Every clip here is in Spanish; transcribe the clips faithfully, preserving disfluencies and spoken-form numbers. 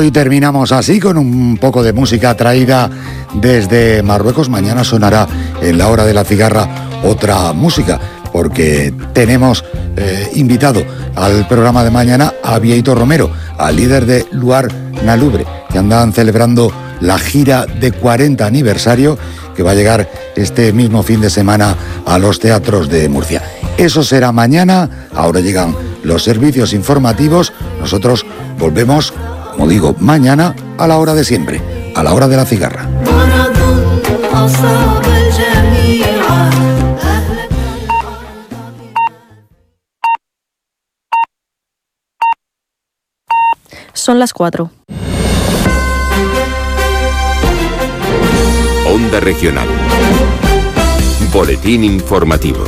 Hoy terminamos así con un poco de música traída desde Marruecos. Mañana sonará en la hora de la cigarra otra música, porque tenemos eh, invitado al programa de mañana a Bieito Romero, al líder de Luar na Lubre, que andan celebrando la gira de cuarenta aniversario que va a llegar este mismo fin de semana a los teatros de Murcia. Eso será mañana. Ahora llegan los servicios informativos. Nosotros volvemos, como digo, mañana a la hora de siempre, a la hora de la cigarra. Son las cuatro. Onda Regional. Boletín informativo.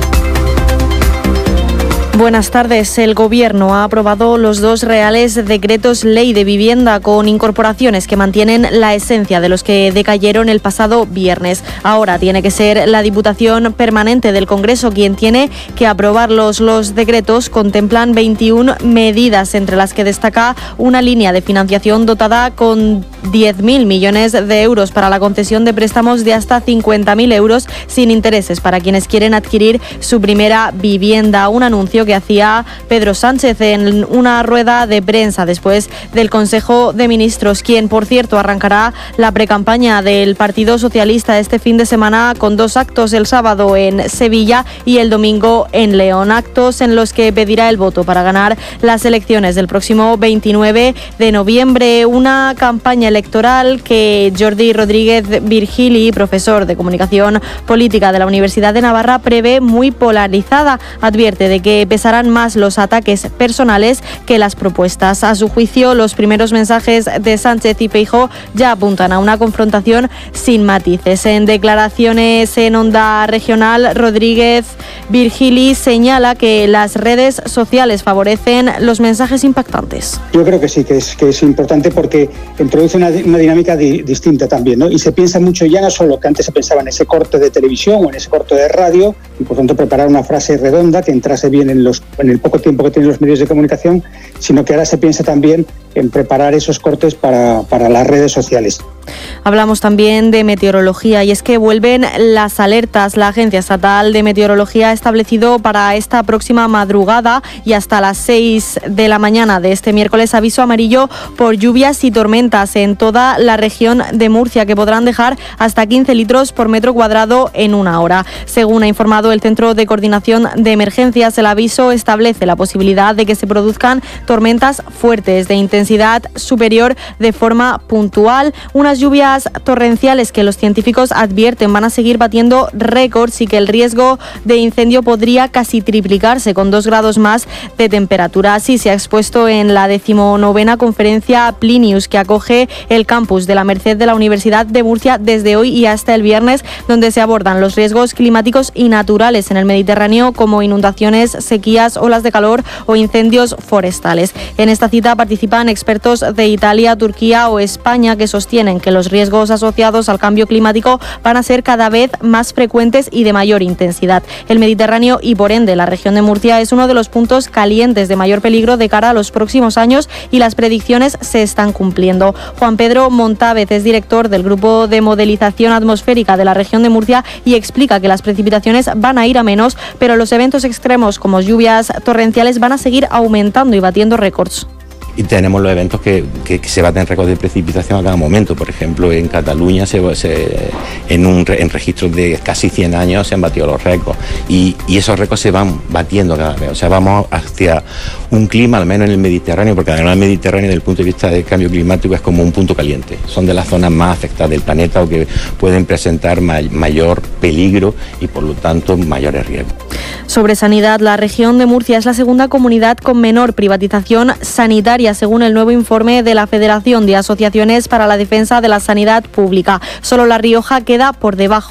Buenas tardes. El Gobierno ha aprobado los dos reales decretos ley de vivienda con incorporaciones que mantienen la esencia de los que decayeron el pasado viernes. Ahora tiene que ser la Diputación Permanente del Congreso quien tiene que aprobarlos. Los decretos contemplan veintiuna medidas, entre las que destaca una línea de financiación dotada con diez mil millones de euros para la concesión de préstamos de hasta cincuenta mil euros sin intereses para quienes quieren adquirir su primera vivienda. Un anuncio que hacía Pedro Sánchez en una rueda de prensa después del Consejo de Ministros, quien, por cierto, arrancará la precampaña del Partido Socialista este fin de semana con dos actos, el sábado en Sevilla y el domingo en León. Actos en los que pedirá el voto para ganar las elecciones del próximo veintinueve de noviembre. Una campaña electoral que Jordi Rodríguez Virgili, profesor de Comunicación Política de la Universidad de Navarra, prevé muy polarizada. Advierte de que pesarán más los ataques personales que las propuestas. A su juicio, los primeros mensajes de Sánchez y Feijóo ya apuntan a una confrontación sin matices. En declaraciones en Onda Regional, Rodríguez Virgili señala que las redes sociales favorecen los mensajes impactantes. Yo creo que sí, que es, que es importante porque introduce una, una dinámica di, distinta también, ¿no? Y se piensa mucho ya no solo que antes se pensaba en ese corte de televisión o en ese corte de radio, y por tanto preparar una frase redonda que entrase bien en, los, en el poco tiempo que tienen los medios de comunicación, sino que ahora se piensa también en preparar esos cortes para, para las redes sociales. Hablamos también de meteorología y es que vuelven las alertas. La Agencia Estatal de Meteorología ha establecido para esta próxima madrugada y hasta las seis de la mañana de este miércoles aviso amarillo por lluvias y tormentas en toda la región de Murcia, que podrán dejar hasta quince litros por metro cuadrado en una hora. Según ha informado el Centro de Coordinación de Emergencias, el aviso establece la posibilidad de que se produzcan tormentas fuertes de intensidad superior de forma puntual. Unas lluvias torrenciales que los científicos advierten van a seguir batiendo récords y que el riesgo de incendio podría casi triplicarse con dos grados más de temperatura. Así se ha expuesto en la decimonovena conferencia Plinius, que acoge el campus de la Merced de la Universidad de Murcia desde hoy y hasta el viernes, donde se abordan los riesgos climáticos y naturales en el Mediterráneo, como inundaciones, sequías, olas de calor o incendios forestales. En esta cita participan expertos de Italia, Turquía o España, que sostienen que los riesgos asociados al cambio climático van a ser cada vez más frecuentes y de mayor intensidad. El Mediterráneo y, por ende, la región de Murcia es uno de los puntos calientes de mayor peligro de cara a los próximos años y las predicciones se están cumpliendo. Juan Pedro Montávez es director del Grupo de Modelización Atmosférica de la región de Murcia y explica que las precipitaciones van a ir a menos, pero los eventos extremos como lluvias torrenciales van a seguir aumentando y batiendo récords. Y tenemos los eventos que, que, que se baten récords de precipitación a cada momento. Por ejemplo, en Cataluña, se, se, en, un, en registros de casi cien años, se han batido los récords. Y, y esos récords se van batiendo cada vez. O sea, vamos hacia un clima, al menos en el Mediterráneo, porque además el Mediterráneo, desde el punto de vista del cambio climático, es como un punto caliente. Son de las zonas más afectadas del planeta o que pueden presentar may, mayor peligro y, por lo tanto, mayores riesgos. Sobre sanidad, la región de Murcia es la segunda comunidad con menor privatización sanitaria, según el nuevo informe de la Federación de Asociaciones para la Defensa de la Sanidad Pública. Solo La Rioja queda por debajo.